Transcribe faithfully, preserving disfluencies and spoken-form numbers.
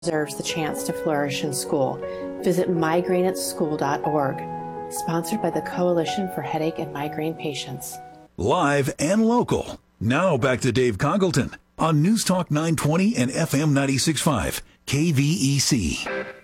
deserves the chance to flourish in school. Visit migraine at school dot org. Sponsored by the Coalition for Headache and Migraine Patients. Live and local. Now back to Dave Congleton on News Talk nine twenty and F M ninety-six point five K V E C.